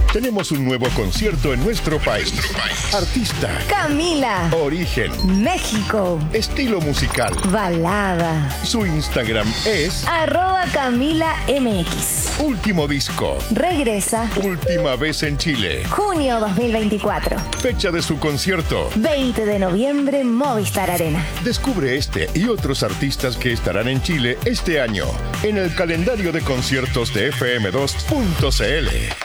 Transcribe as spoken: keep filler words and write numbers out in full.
Tenemos un nuevo concierto en nuestro país. Artista. Camila. Origen. México. Estilo musical. Balada. Su Instagram es arroba Camila M X. Último disco. Regresa. Última vez en Chile. Junio dos mil veinticuatro. Fecha de su concierto. veinte de noviembre, Movistar Arena. Descubre este y otros artistas que estarán en Chile este año en el calendario de conciertos de F M dos punto C L.